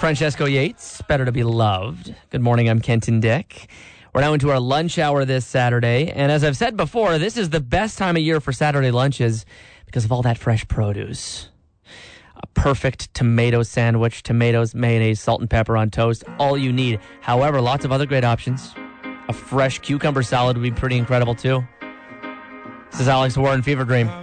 Francesco Yates, Better to Be Loved. Good morning, I'm Kenton Dick. We're now into our lunch hour this Saturday, and as I've said before, this is the best time of year for Saturday lunches because of all that fresh produce. A perfect tomato sandwich, tomatoes, mayonnaise, salt and pepper on toast, all you need. However, lots of other great options. A fresh cucumber salad would be pretty incredible too. This is Alex Warren, Fever Dream.